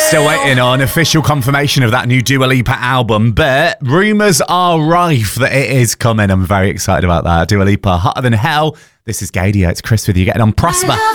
Still waiting on official confirmation of that new Dua Lipa album, but rumours are rife that it is coming. I'm very excited about that. Dua Lipa, Hotter Than Hell. This is Gaydio. It's Chris with you, getting on Prosper.